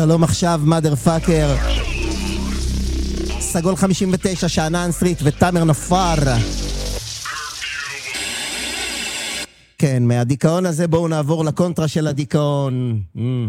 שלום עכשיו, מאדר פאקר. סגול 59, שענן סטריט ותאמר נפאר. כן, מהדיכאון הזה בואו נעבור לקונטרה של הדיכאון.